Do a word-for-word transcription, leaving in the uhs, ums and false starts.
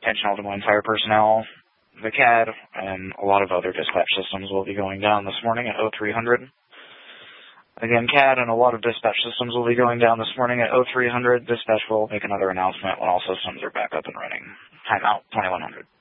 Attention all Des Moines fire personnel. The C A D and a lot of other dispatch systems will be going down this morning at oh three hundred. Again, C A D and a lot of dispatch systems will be going down this morning at oh three hundred. Dispatch will make another announcement when all systems are back up and running. Timeout, twenty-one hundred.